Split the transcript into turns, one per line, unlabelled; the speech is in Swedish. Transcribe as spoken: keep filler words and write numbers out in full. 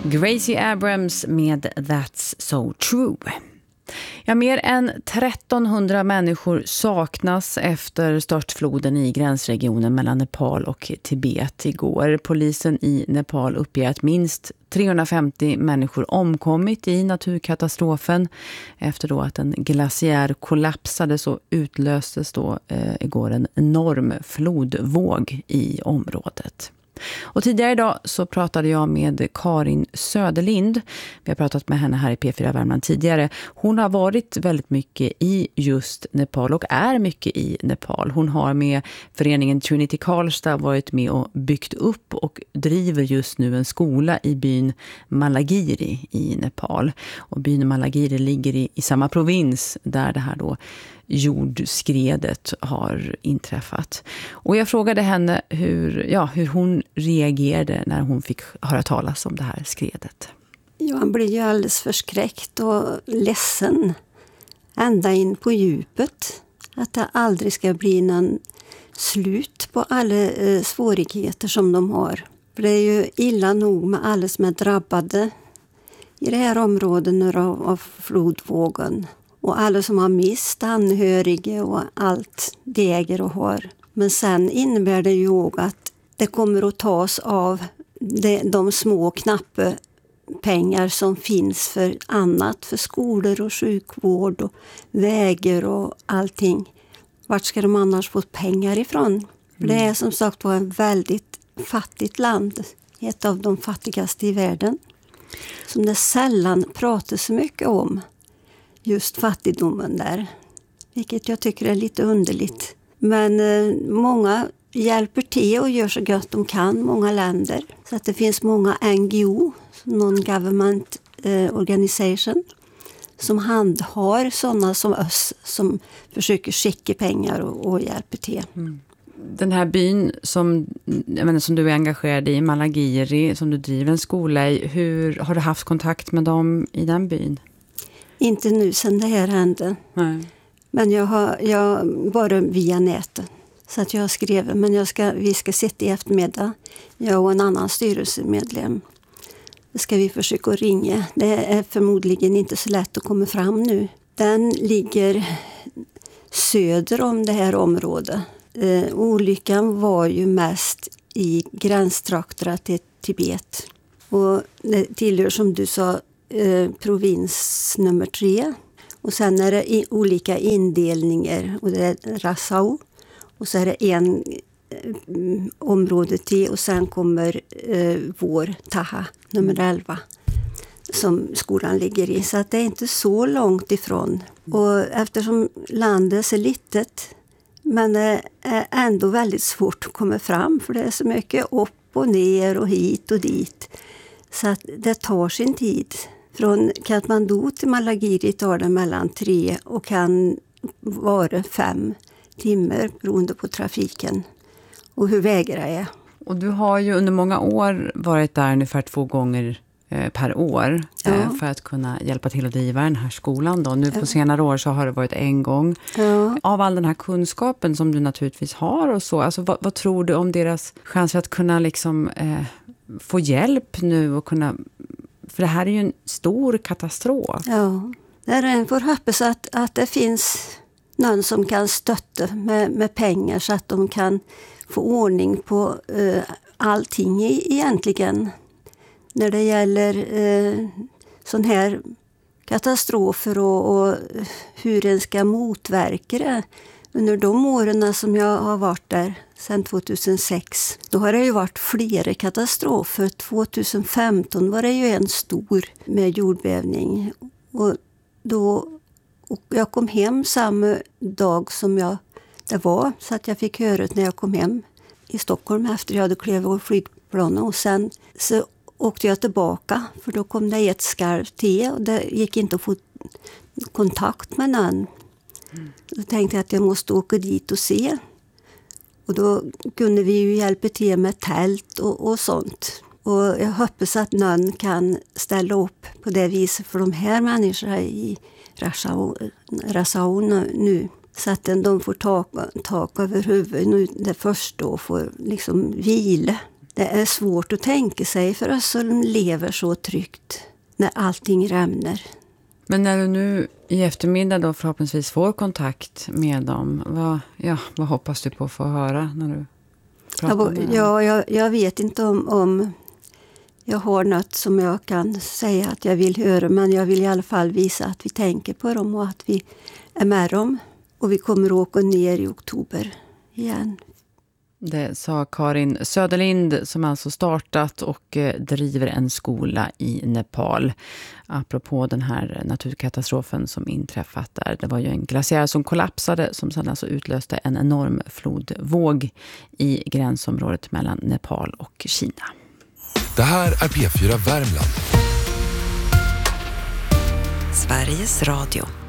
Gracie Abrams med That's So True. Ja, mer än trettonhundra människor saknas efter störtfloden i gränsregionen mellan Nepal och Tibet igår. Polisen i Nepal uppger att minst trehundrafemtio människor omkommit i naturkatastrofen efter då att en glaciär kollapsade, så utlöstes då eh, igår en enorm flodvåg i området. Och tidigare idag så pratade jag med Karin Söderlind. Vi har pratat med henne här i P fyra Värmland tidigare. Hon har varit väldigt mycket i just Nepal och är mycket i Nepal. Hon har med föreningen Trinity Karlstad varit med och byggt upp och driver just nu en skola i byn Malagiri i Nepal. Och byn Malagiri ligger i, i samma provins där det här då jordskredet har inträffat. Och jag frågade henne hur, ja, hur hon reagerade när hon fick höra talas om det här skredet.
Ja, han blir ju alldeles förskräckt och ledsen ända in på djupet. Att det aldrig ska bli någon slut på alla eh, svårigheter som de har. För det är ju illa nog med alla som är drabbade i det här området av, av flodvågen. Och alla som har mist anhöriga och allt det äger och har. Men sen innebär det ju också att det kommer att tas av de, de små knappa pengar som finns för annat. För skolor och sjukvård och vägar och allting. Vart ska de annars få pengar ifrån? Mm. För det är som sagt var ett väldigt fattigt land. Ett av de fattigaste i världen. Som det sällan pratas så mycket om. Just fattigdomen där. Vilket jag tycker är lite underligt. Men eh, många hjälper till och gör så gott de kan. Många länder. Så att det finns många N G O. Non-government eh, organization. Som handhar sådana som oss. Som försöker skicka pengar och, och hjälper till. Mm.
Den här byn som, jag menar, som du är engagerad i, Malagiri, som du driver en skola i. Hur har du haft kontakt med dem i den byn?
Inte nu sedan det här hände. Nej. Men jag har jag, bara via nätet. Så att jag skrev, men jag ska, vi ska sitta i eftermiddag. Jag och en annan styrelsemedlem. Det ska vi försöka ringa. Det är förmodligen inte så lätt att komma fram nu. Den ligger söder om det här området. Eh, olyckan var ju mest i gränstrakterna till Tibet. Och det tillhör, som du sa, eh, provins nummer tre. Och sen är det i olika indelningar. Och det är Rassau. Och så är det en eh, område till. Och sen kommer eh, vår Taha, nummer elva. Som skolan ligger i. Så att det är inte så långt ifrån. Och eftersom landet är så litet. Men det är ändå väldigt svårt att komma fram. För det är så mycket upp och ner och hit och dit. Så att det tar sin tid. Från Kathmandu till Malagiri tar det mellan tre och kan vara fem timmar beroende på trafiken och hur vägarna är. Och
du har ju under många år varit där ungefär två gånger eh, per år ja. eh, för att kunna hjälpa till att driva den här skolan då. Nu på ja. senare år så har det varit en gång. Ja. Av all den här kunskapen som du naturligtvis har och så, alltså vad, vad tror du om deras chanser att kunna liksom eh, få hjälp nu och kunna... För det här är ju en stor katastrof.
Ja, det är en får hoppas att, att det finns någon som kan stötta med, med pengar så att de kan få ordning på uh, allting i, egentligen. När det gäller uh, sån här katastrofer och, och hur den ska motverka det. Under de åren som jag har varit där sedan tjugohundrasex, då har det ju varit flera katastrofer. tjugohundrafemton var det ju en stor med jordbävning. Och då och jag kom hem samma dag som jag det var, så att jag fick höra när jag kom hem i Stockholm efter jag hade klivit av flygplanet. Och sen så åkte jag tillbaka, för då kom det ett skarv till och det gick inte att få kontakt med någon. Mm. Då tänkte jag att jag måste åka dit och se. Och då kunde vi ju hjälpa till med tält och, och sånt. Och jag hoppas att någon kan ställa upp på det viset för de här människorna i Rassau nu. Så att de får tak, tak över huvudet nu det första och får liksom vila. Det är svårt att tänka sig för oss som lever så tryggt när allting rämnar.
Men när du nu i eftermiddag då förhoppningsvis får kontakt med dem, vad, ja, vad hoppas du på att få höra när du pratar
Ja,
med dem?
ja, jag, jag vet inte om, om jag har något som jag kan säga att jag vill höra, men jag vill i alla fall visa att vi tänker på dem och att vi är med dem. Och vi kommer att åka ner i oktober igen.
Det sa Karin Söderlind som alltså startat och driver en skola i Nepal. Apropå den här naturkatastrofen som inträffat där. Det var ju en glaciär som kollapsade som sedan alltså utlöste en enorm flodvåg i gränsområdet mellan Nepal och Kina.
Det här är P fyra Värmland.
Sveriges Radio.